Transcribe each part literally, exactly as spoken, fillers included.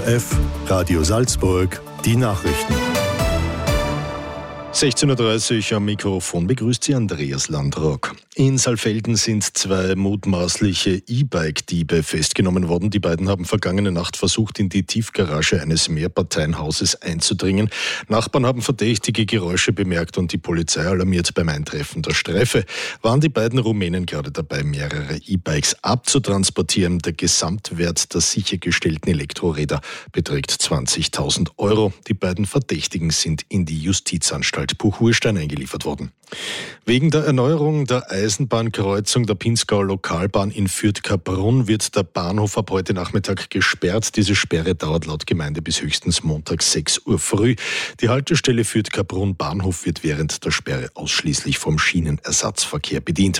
O F, Radio Salzburg, die Nachrichten. sechzehn Uhr dreißig am Mikrofon begrüßt Sie Andreas Landrock. In Saalfelden sind zwei mutmaßliche E-Bike-Diebe festgenommen worden. Die beiden haben vergangene Nacht versucht, in die Tiefgarage eines Mehrparteienhauses einzudringen. Nachbarn haben verdächtige Geräusche bemerkt und die Polizei alarmiert beim Eintreffen der Streife. Waren die beiden Rumänen gerade dabei, mehrere E-Bikes abzutransportieren. Der Gesamtwert der sichergestellten Elektroräder beträgt zwanzigtausend Euro. Die beiden Verdächtigen sind in die Justizanstalt Buchurstein eingeliefert worden. Wegen der Erneuerung der Eisenbahnkreuzung der Pinzgauer Lokalbahn in Fürth-Kaprun wird der Bahnhof ab heute Nachmittag gesperrt. Diese Sperre dauert laut Gemeinde bis höchstens Montag sechs Uhr früh. Die Haltestelle Fürth-Kaprun Bahnhof wird während der Sperre ausschließlich vom Schienenersatzverkehr bedient.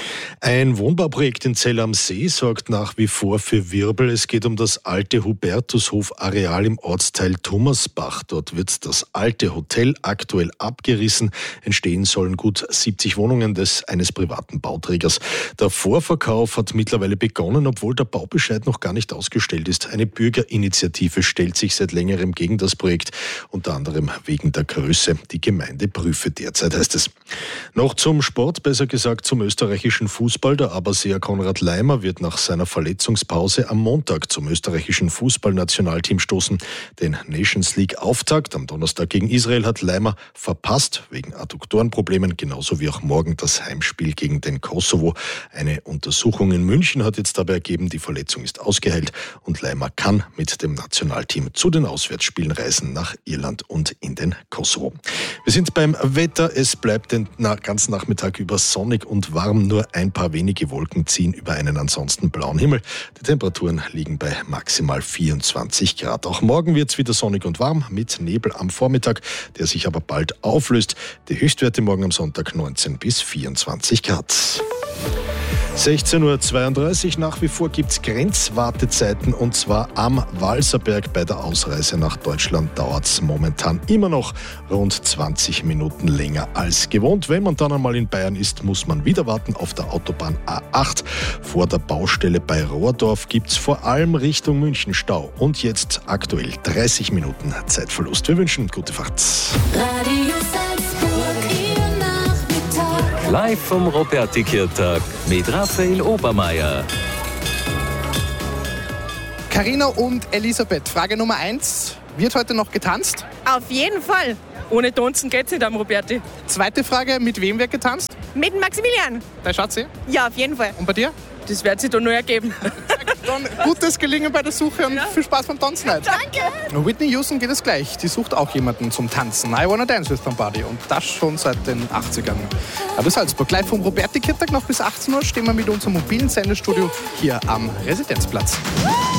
Ein Wohnbauprojekt in Zell am See sorgt nach wie vor für Wirbel. Es geht um das alte Hubertushof-Areal im Ortsteil Thomasbach. Dort wird das alte Hotel aktuell abgerissen. Entstehen sollen gut siebzig Wohnungen des eines privaten Bauträgers. Der Vorverkauf hat mittlerweile begonnen, obwohl der Baubescheid noch gar nicht ausgestellt ist. Eine Bürgerinitiative stellt sich seit längerem gegen das Projekt, unter anderem wegen der Größe. Die Gemeinde prüfe derzeit, heißt es. Noch zum Sport, besser gesagt zum österreichischen Fußball. Der Aberseer Konrad Laimer wird nach seiner Verletzungspause am Montag zum österreichischen Fußballnationalteam stoßen. Den Nations League Auftakt am Donnerstag gegen Israel hat Laimer verpasst, wegen Adduktorenproblemen, genauso wie auch morgen das Heimspiel gegen den Kosovo. Eine Untersuchung in München hat jetzt dabei ergeben, die Verletzung ist ausgeheilt und Laimer kann mit dem Nationalteam zu den Auswärtsspielen reisen nach Irland und in den Kosovo. Wir sind beim Wetter. Es bleibt den ganzen Nachmittag über sonnig und warm. Nur ein paar wenige Wolken ziehen über einen ansonsten blauen Himmel. Die Temperaturen liegen bei maximal vierundzwanzig Grad. Auch morgen wird es wieder sonnig und warm mit Nebel am Vormittag, der sich aber bald auflöst. Die Höchstwerte morgen am Sonntag neunzehn bis vierundzwanzig Grad. sechzehn Uhr zweiunddreißig, nach wie vor gibt es Grenzwartezeiten und zwar am Walserberg. Bei der Ausreise nach Deutschland dauert es momentan immer noch rund zwanzig Minuten länger als gewohnt. Wenn man dann einmal in Bayern ist, muss man wieder warten auf der Autobahn A acht. Vor der Baustelle bei Rohrdorf gibt es vor allem Richtung München Stau und jetzt aktuell dreißig Minuten Zeitverlust. Wir wünschen gute Fahrt. Radio Salzburg, Ihr Nachmittag. Live vom Roberti-Kirtag mit Raphael Obermeier. Carina und Elisabeth, Frage Nummer eins. Wird heute noch getanzt? Auf jeden Fall. Ohne Tanzen geht's nicht am Roberti. Zweite Frage, mit wem wird getanzt? Mit dem Maximilian. Dein Schatzi? Ja, auf jeden Fall. Und bei dir? Das wird sich da nur ergeben. Dann gutes Gelingen bei der Suche und ja. viel Spaß beim Tanzen heute. Danke. Whitney Houston geht es gleich. Die sucht auch jemanden zum Tanzen. I Wanna Dance with Somebody. Und das schon seit den achtzigern. Aber Salzburg, live vom Roberti-Kirtag noch bis achtzehn Uhr stehen wir mit unserem mobilen Sendestudio hier am Residenzplatz.